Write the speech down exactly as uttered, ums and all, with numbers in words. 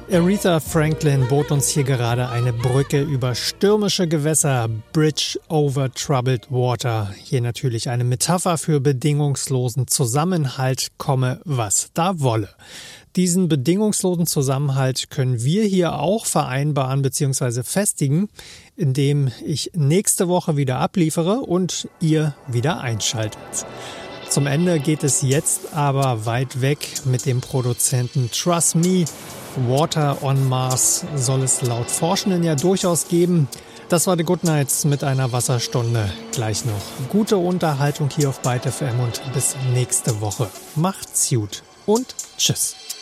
Aretha Franklin bot uns hier gerade eine Brücke über stürmische Gewässer, Bridge over Troubled Water. Hier natürlich eine Metapher für bedingungslosen Zusammenhalt, komme was da wolle. Diesen bedingungslosen Zusammenhalt können wir hier auch vereinbaren bzw. festigen, indem ich nächste Woche wieder abliefere und ihr wieder einschaltet. Zum Ende geht es jetzt aber weit weg mit dem Produzenten Trust Me. Water on Mars soll es laut Forschenden ja durchaus geben. Das war The Good Nights mit einer Wasserstunde. Gleich noch gute Unterhaltung hier auf Byte F M und bis nächste Woche. Macht's gut und tschüss.